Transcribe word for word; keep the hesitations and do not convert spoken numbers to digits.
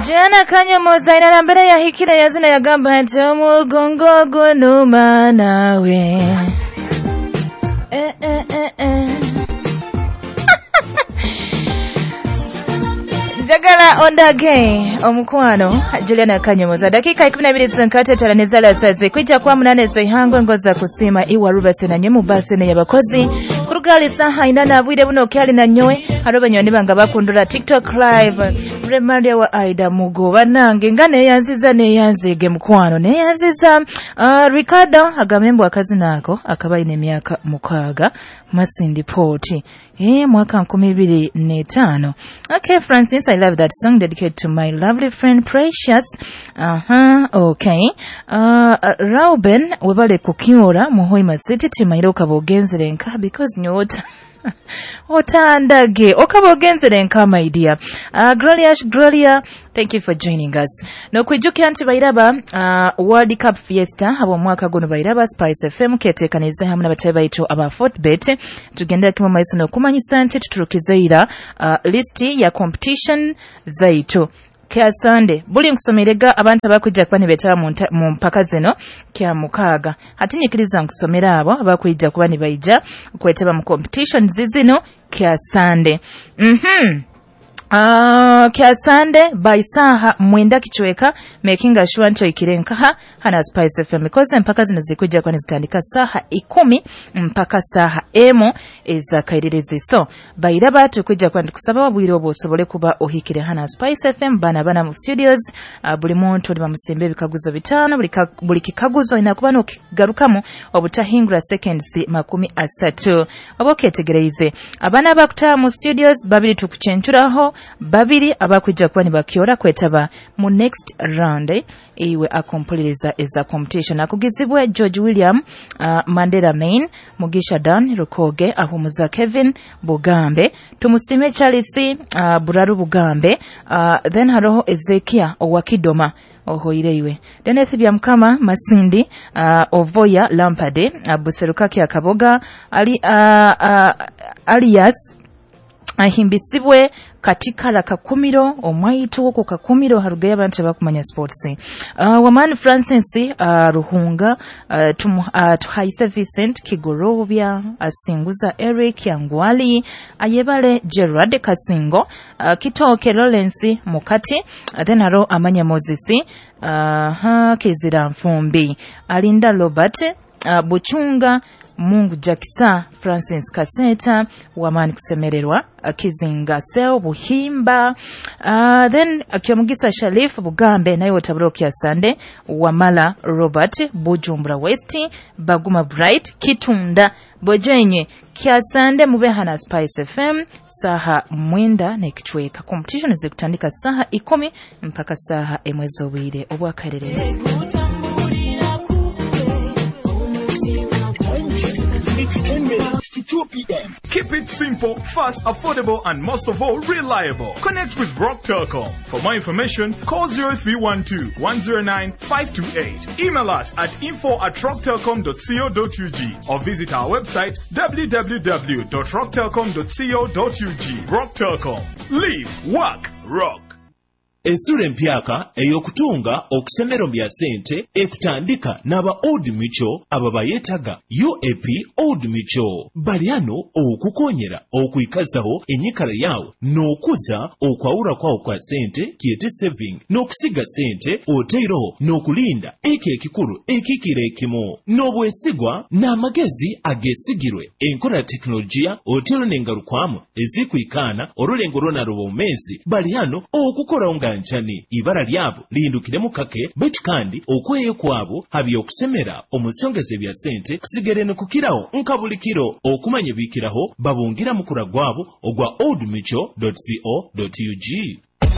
Jana Kanyomoza ina mbere ya hikira yazina yagamba nti omugongo gunuma nawe. Eh eh eh eh. Jagala ondage omukwano Juliana Kanyomoza dakika kumi na mbili zinkate taranezala saze kwija kwa munane zihangwe ngoza kusima iwa rubase na nyemu base ne yabakozi kurugali saha indana bwire buno kyali na nyowe haroba nyoni banga bakundura TikTok live Remaria wa Aida Mugo banange ngane yanziza ne yanzige mukwano ne yanziza uh, Ricardo agamembo akazi nako akabaye nemyaka mukaga Masindi Port eh mwaka nkumi bibiri na tano. Okay Francis, I love that song dedicated to my lovely friend Precious. Uh-huh, okay. Uh, Rauben webale kukiora muhoima city timairoka bogenzere nka because nyota Otandage okabogenzere nka my dear. Uh, Gloria Gloria, thank you for joining us. No kwijuki anti bairaba uh, World Cup Fiesta abo mwaka guno bairaba Spice F M ketekanize hamwe n'abatebe baito aba Fortbet tugendera kimwe maiso no kumanyisa nti tuturukizeira uh, listi ya competition zaito Kia Sunday buli nkusomerega abantu abakujja kwa nibetaba mu mpaka zino kya mukaga hatinyikiriza nkusomera abo abakujja kuba nibaija kwetaba mu competition zizino Kia Sunday. Mhm. Uh, Kia Sunday by saha mwenda kichweka making sure nto ikirenka hana Spice F M because mpaka zino zikujja kwa nizitandika saha ikumi mpaka saha emo eza kairirizi so bairaba tukujja kwa ndikusaba wabwire obosobole kuba ohikire hana Spice F M bana bana mu studios uh, buli muntu ndi bamusembe bikaguzo bitano buli, ka, buli kikaguzo inakuba no kigarukamo obutahingura seconds makumi asatu oboketegereize abana bakuta mu studios babiri tukuchenchuraho babiri abakujja kuba ni bakiora kwetaba mu next round eh, iwe akompuliriza eza competition akugizibwe George William uh, Mandela Main Mugisha Dan Rukoge ahumuza Kevin Bugambe tumusime Charles uh, Buraru Bugambe uh, then haroho Ezekia Owakidoma ohoireiwe Deneth Byamkama Masindi uh, Ovoya Lampade uh, Buserukaki Akaboga ali uh, uh, alias ahimbisibwe katika la kakumiro omwaito ko kakumiro harugaye abantu bakumanya sports uh, Waman Francis uh, Ruhunga uh, tum, uh, Tuhaise Vincent Kigorobya Asinguza Eric Yangwali Ayebale Gerard Kasingo uh, Kitoke Lawrence Mukati uh, then aro Amanya Moses uh, ha Kizira Mfumbi Alinda Robert uh, Buchunga Mungu Jakisa Francis Kaseta Wamani kusemererwa Kizinga Seo Buhimba uh, then Akiyomugisa Sharif Bugambe nayo wataburo Kia Sunday Wamala Robert Bujumbura West Baguma Bright Kitunda Bojenye Kia Sunday mubehana Spice F M saha mwenda nekichweka competition zikutandika saha ikumi mpaka saha emwezo wile obwakarerezi two p.m. Keep it simple, fast, affordable, and most of all, reliable. Connect with Rock Telecom. For more information, call zero three one two, one zero nine, five two eight. Email us at info at rock telecom dot co dot u g or visit our website w w w dot rock telecom dot co dot u g. Rock Telecom. Live, work, rock. Ensure mpyaka eyokutunga okusemero bya sente ekutandika n'aba Old Mutual ababa yetaga U A P Old Mutual baliano okukonyera okuyikazaho enyikala yawo n'okuza okwawura kwawo kwa sente kiyete saving n'okusiga sente oteeroho n'okulinda eke ekikulu ekikire ekimo n'obwesigwa n'amagezi agesigirwe enkola ya teknolojia oteero n'engalukwamu ezikuyikana olulengo lwona lw'omezi baliano okukora nga njani ibara lyabo lindukire mukake betu kandi okweye kwabo habi okusemera omusongeze bya sente kusigere ne kukiraho nkabulikiro okumanye bikiraho babungira mukura gwabo ogwa old mutual dot co dot u g.